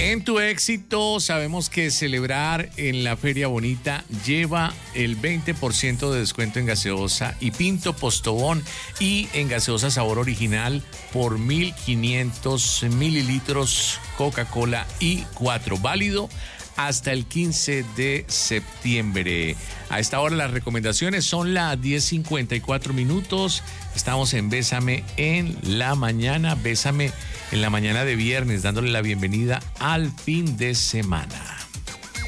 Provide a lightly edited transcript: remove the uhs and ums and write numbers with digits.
En tu éxito, sabemos que celebrar en la Feria Bonita lleva el 20% de descuento en gaseosa y Pinto Postobón y en gaseosa sabor original por 1.500 mililitros Coca-Cola y 4. Válido hasta el 15 de septiembre. A esta hora las recomendaciones son las 10:54 minutos. Estamos en Bésame en la mañana. Bésame en la mañana de viernes, dándole la bienvenida al fin de semana.